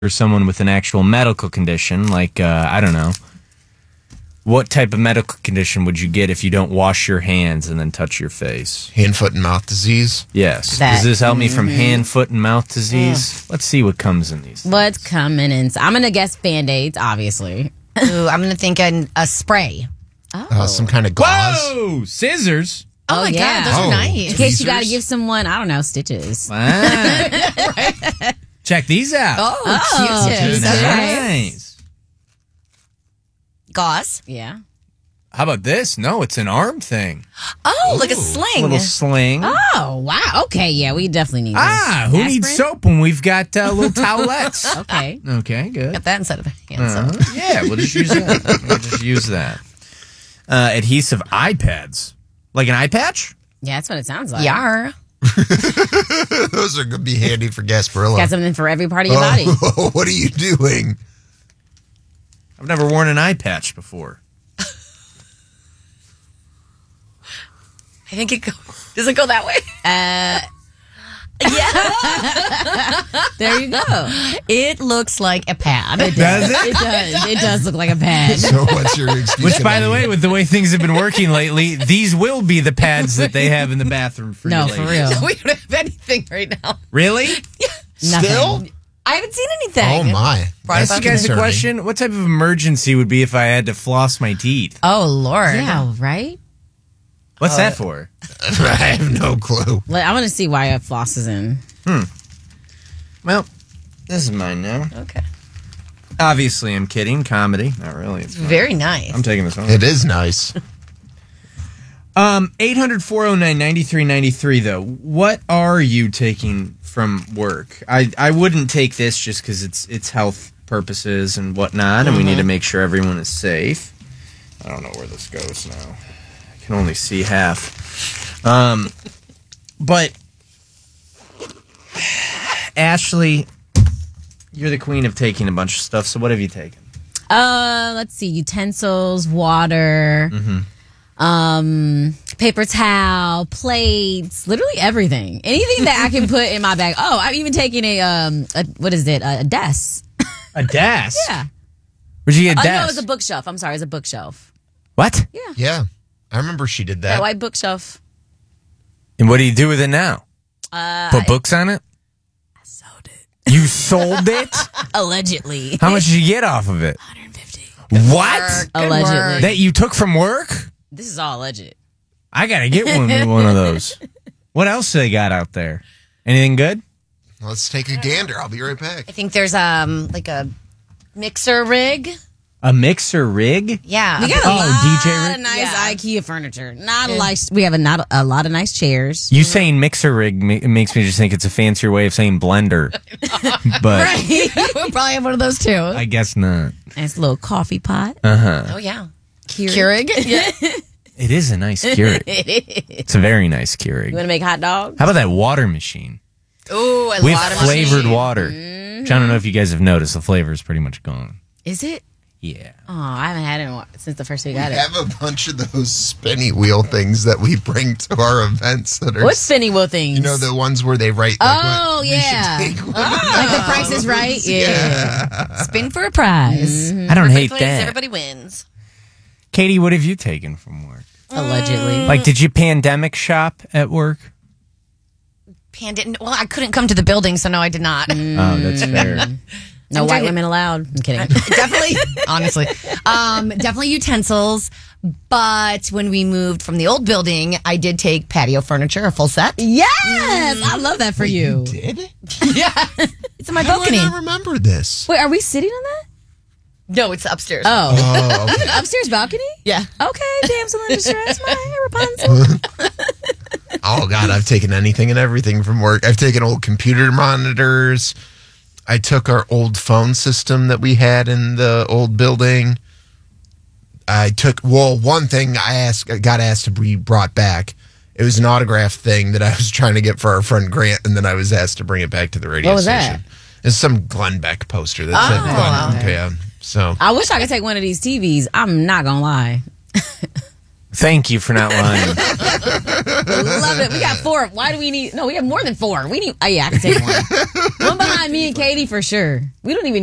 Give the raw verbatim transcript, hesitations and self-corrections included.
or someone with an actual medical condition, like, uh, I don't know, what type of medical condition would you get if you don't wash your hands and then touch your face? Hand, foot, and mouth disease. Yes. That- Does this help me from Mhm. hand, foot, and mouth disease? Let's see what comes in these. What's coming in? I'm going to guess Band-Aids, obviously. Ooh, I'm going to think an, a spray. Oh. Uh, some kind of gauze. Whoa! Scissors. Oh, my yeah. God, those Oh. are nice. In case you got to Tweezers? give someone, I don't know, stitches. Wow. Check these out. Oh, Oh, cute. cute. Nice. Gauze. Yeah. How about this? No, it's an arm thing. Oh, like a Ooh. sling. Little sling. Oh, wow. Okay, yeah, we definitely need Ah, this. who needs Aspirin? soap when we've got uh, little towelettes? Okay. Okay, good. Got that instead of the hand Uh-huh. soap. Yeah, we'll just use that. We'll just use that. Uh, adhesive eye pads. Like an eye patch? Yeah, that's what it sounds like. Yar. Those are going to be handy for Gasparilla. Got something for every part of your body. Oh, what are you doing? I've never worn an eye patch before. I think it goes. Does it go that way? Uh, Yeah. there you go. It looks like a pad. Does it? It does. It does look like a pad. So what's your excuse? Which, by gonna the be? way, with the way things have been working lately, these will be the pads that they have in the bathroom for No, you for ladies. real. We don't have anything right now. Really? Still? Nothing. I haven't seen anything. Oh, my. Brought That's it Ask you guys a concerning. question. What type of emergency would be if I had to floss my teeth? Oh, Lord. Yeah, right? What's that for? I have no clue. Like, I want to see why a floss is in. Well, this is mine now. Okay. Obviously, I'm kidding. Comedy. Not really. It's fine. Very nice. I'm taking this home. It is nice. Um, eight hundred, four oh nine, nine three nine three, though. What are you taking from work? I, I wouldn't take this just because it's it's health purposes and whatnot, and we need to make sure everyone is safe. I don't know where this goes now. I can only see half. Um, but, Ashley, you're the queen of taking a bunch of stuff, so what have you taken? Uh, let's see. Utensils, water, Mm-hmm. um, paper towel, plates, literally everything. Anything that I can put in my bag. Oh, I'm even taking a, um, a, what is it? A, a desk. A desk? Yeah. Where'd you get a Oh, desk? no, it's a bookshelf. I'm sorry. It's a bookshelf. What? Yeah. Yeah. I remember she did That that. white bookshelf. And what do you do with it now? Uh, Put books on it? I sold it. You sold it? Allegedly. How much did you get off of it? one hundred fifty. What? Good Allegedly. work. That you took from work? This is all alleged. I gotta get one one of those. What else do they got out there? Anything good? Let's take a gander. I'll be right back. I think there's um like a mixer rig. A mixer rig? Yeah. We got a Oh, lot D J of nice Yeah. IKEA furniture. Not a lot. We have a not a lot of nice chairs. You saying mixer rig ma- makes me just think it's a fancier way of saying blender. But we'll probably have one of those too. I guess not. Nice little coffee pot. Uh-huh. Oh yeah. Keurig. Keurig. Yeah. It is a nice Keurig. It's a very nice You Keurig. want to make hot dogs? How about that water machine? Ooh, a With lot of flavored machine. water. I don't know if you guys have noticed, the flavor is pretty much gone. Is it? Yeah. Oh, I haven't had it in a while- since the first we got We it. have a bunch of those spinny wheel things that we bring to our events. That are, What spinny wheel things? You know, the ones where they write. Like, Oh, what, we should yeah. take one. like the Price is Right. Yeah. Spin for a prize. I don't hate Place, that. Everybody wins. Katie, what have you taken from work? Allegedly. Like, did you pandemic shop at work? Pandit. Well, I couldn't come to the building, so no, I did not. Oh, that's fair. no I'm white taking- women allowed. I'm kidding. Definitely, honestly, um, definitely utensils. But when we moved from the old building, I did take patio furniture, a full set. yes, I love that for you. Did? Yeah, it's in my How do I balcony. not remember this? Wait, are we sitting on that? No, it's upstairs. Oh, Oh, okay. upstairs balcony. yeah. Okay, damsel in distress, my Rapunzel. Oh, God, I've taken anything and everything from work. I've taken old computer monitors. I took our old phone system that we had in the old building. I took, well, one thing I asked, I got asked to be brought back. It was an autograph thing that I was trying to get for our friend Grant, and then I was asked to bring it back to the radio What was station. that? It's some Glenn Beck poster that said Oh, Glenn. okay. Yeah. So I wish I could take one of these T Vs. I'm not gonna lie. Thank you for not lying. Love it. We got four. Why do we need? No, we have more than four. We need. Oh yeah, I can take one. One behind me and Katie for sure. We don't even.